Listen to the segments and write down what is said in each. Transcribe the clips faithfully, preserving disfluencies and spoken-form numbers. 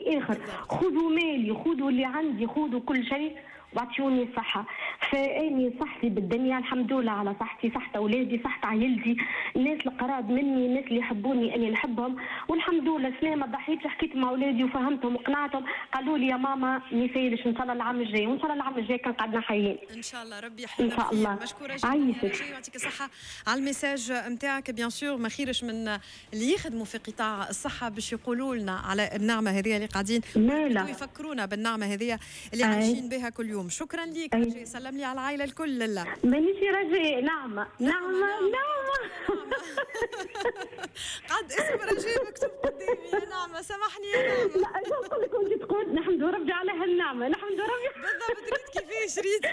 اخر. خذوا مالي، خذوا اللي عندي، خذوا كل شيء واعطيوني صحة. فاني صحتي بالدنيا الحمد لله على صحتي، صحة اولادي، صحة عائلتي، الناس القراب مني، الناس اللي يحبوني اني نحبهم، والحمد لله سلامة. ضحيت حكيت مع اولادي وفهمتهم وقنعتهم، قالوا لي يا ماما ما يسالش ان شاء الله العام الجاي، وان شاء الله العام الجاي كان قعدنا حيين ان شاء الله. ربي يحفظنا ان شاء الله. مشكورة جدا يا رجاء ويعطيك الصحة على الميساج نتاعك. بيان سور ما خيرش من اللي يخدموا في قطاع الصحة باش يقولوا لنا على النعمة هذه اللي قاعدين يفكرونا بالنعمة هذه اللي عايشين بها كل يوم. شكرا ليك رجاء، سلم لي على العائلة الكل. لا مانيش رجاء، نعمة نعمة نعمة قد اسم رجاء مكتوب قدامي يا نعمة، سامحني يا نعمة. لا انا نقول لك وانت تقول نحمد ربي على هالنعمة، نحمد ربي بالضبط. ريت كيفاش ريت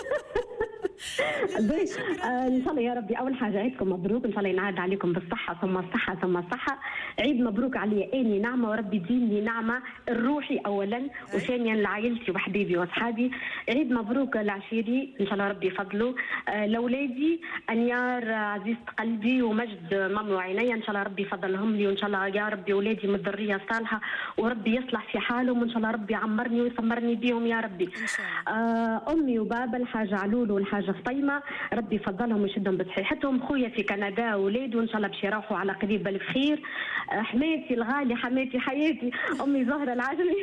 آه ان شاء الله يا ربي. اول حاجه عيدكم مبروك، ان شاء الله ينعاد عليكم بالصحه ثم الصحه ثم الصحه. عيد مبروك علي اني نعمه، وربي يديني نعمه الروحي اولا، وثانيا لعائلتي وحبيبي واصحابي. عيد مبروك لعشيري ان شاء الله ربي يفضلوا. آه لاولادي انيار عزيزه قلبي ومجد مامي وعينيا، ان شاء الله ربي يفضلهم لي، وان شاء الله يا ربي اولادي من الذريه الصالحه، وربي يصلح في حالهم، وان شاء الله ربي يعمرني ويثمرني بهم يا ربي. آه امي وبابا الحاجه علول والحاجه فطيمه، ربي يفضلهم ويشدهم بصحيحتهم. خويا في كندا واولاده ان شاء الله باش يروحوا على قريب بالخير. حماتي الغالي، حماتي حياتي امي زهره العجمي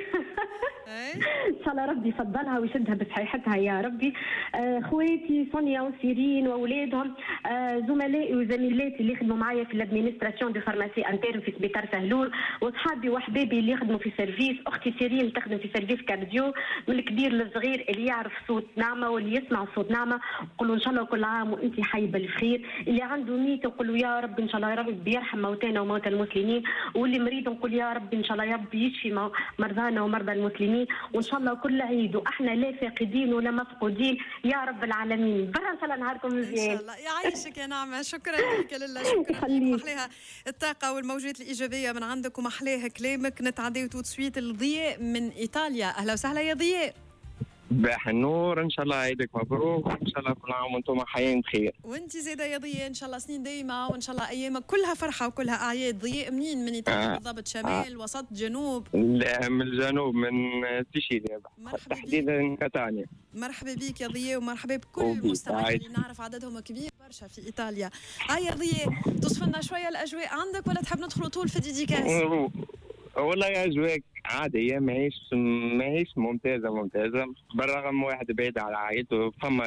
ان شاء الله ربي يفضلها ويشدها بصحيحتها يا ربي. خواتي سونيا وسيرين واولادهم، زملائي وزميلاتي اللي يخدموا معايا في الادمينستراسيون دو فارماسي انترن في سبيطار سهلول، واصحابي واحبابي اللي يخدموا في سيرفيس. اختي سيرين تخدم في سيرفيس كارديو، من الكبير للصغير اللي يعرف صوت نعمه واللي يسمع صوت نعمه، نقولوا ان شاء الله كل عام وانت حي بالخير. اللي عنده نيته نقولوا يا رب ان شاء الله يا رب يرحم موتانا وموتى المسلمين، واللي مريض نقول يا رب ان شاء الله يا رب يشفي مرضانا ومرضى المسلمين، وان شاء الله كل عيد واحنا لا فاقدين ولا مفقودين يا رب العالمين. برا ان شاء الله نهاركم مزيان ان شاء الله. يعيشك يا نعمه، شكرا لك لله، شكرا لك. محليها الطاقه والموجات الايجابيه من عندك ومحليها كلامك. نتعداو تو سويت الضياء من ايطاليا. اهلا وسهلا يا ضياء. صباح النور، ان شاء الله عيدك مبروك، وان شاء الله كل عام وانتم حيين بخير. وانت زاده يا ضياء ان شاء الله سنين دايمه، وان شاء الله ايامك كلها فرحه وكلها اعياد. ضياء منين من ايطاليا آه. بالضبط؟ شمال آه. وسط جنوب؟ لا من الجنوب، من سيشيليا تحديدا كاتانيا. مرحبا بك يا ضياء، ومرحبا بكل المستمعين اللي نعرف عددهم كبير برشا في ايطاليا. هيا يا ضياء توصف لنا شويه الاجواء عندك، ولا تحب ندخلوا طول في ديديكاس؟ والله يا أجواء عادية، ماهيش ماهيش ممتازة ممتازة بالرغم واحد بعيد على عائلته. فما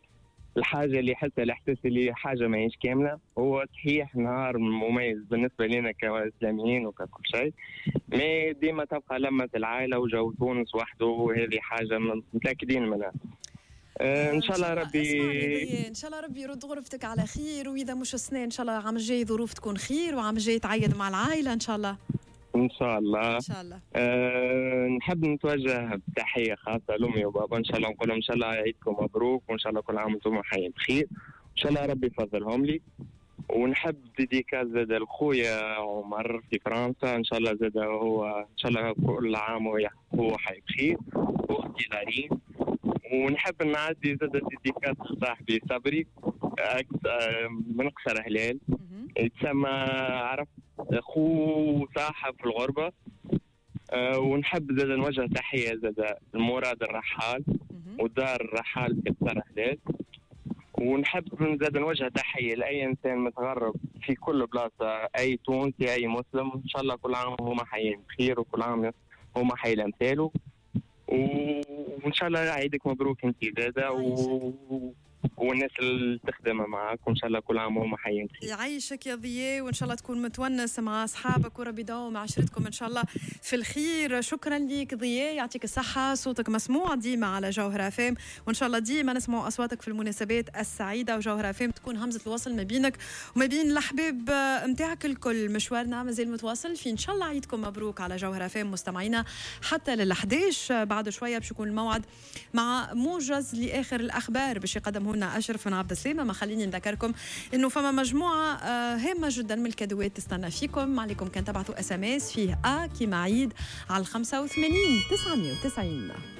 الحاجة اللي حتى الإحساس اللي حاجة ماهيش كاملة. هو صحيح نهار مميز بالنسبة لنا كإسلاميين وككل شيء، ما ديما تبقى لمة العائلة وجو تونس وحده، وهذه حاجة متأكدين منها. آه ان شاء الله ربي ان شاء الله ربي يرد غرفتك على خير، واذا مش السنة ان شاء الله العام الجاي ظروف تكون خير، وعام الجاي تعيد مع العائلة ان شاء الله. ان شاء الله ان شاء الله. أه نحب نتوجه بتحيه خاصه لامي وبابا، ان شاء الله نقول لهم ان شاء الله عيدكم مبروك، وان شاء الله كل عام وانتم حيين بخير، ان شاء الله ربي يفضلهم لي. ونحب ديديكاس زاد لخويا عمر في فرنسا، ان شاء الله زاد هو ان شاء الله كل عام وهو حي بخير، واختي لارين. ونحب نعدي زاد ديديكاس صاحبي صبري من قصر هلال، يتسمى عرف اخوه صاحب في الغربه. أه ونحب زاد نوجه تحيه زاد المراد الرحال ودار الرحال في قصر هلال. ونحب زاد نوجه تحيه لاي انسان متغرب في كل بلاصه، اي تونسي اي مسلم، ان شاء الله كل عام هما حيين بخير، وكل عام هما حي الامثال. وان شاء الله عيدك مبروك انت زاده و... والناس اللي تخدم معك، وان شاء الله كل عام وهم حيين بخير. يعيشك يا ضياء، وان شاء الله تكون متونس مع اصحابك، وربي يداوم عشرتكم ان شاء الله في الخير. شكرا ليك ضياء، يعطيك الصحه، صوتك مسموع ديما على جوهرة اف ام، وان شاء الله ديما نسمعوا اصواتك في المناسبات السعيده، وجوهرة اف ام تكون همزه الوصل ما بينك وما بين الاحباب نتاعك الكل. مشوارنا مازال متواصل في ان شاء الله عيدكم مبروك على جوهرة اف ام مستمعينا حتى لل احداش. بعد شويه باش يكون الموعد مع موجز لاخر الاخبار باش يقدمه لنا اشرف من عبد السلام. ما خليني نذكركم انه فما مجموعه هامه جدا من الكادوات تستنى فيكم. عليكم كان تبعتوا اس ام اس فيه ا كيما عيد على خمسة وثمانين تسعمية وتسعين.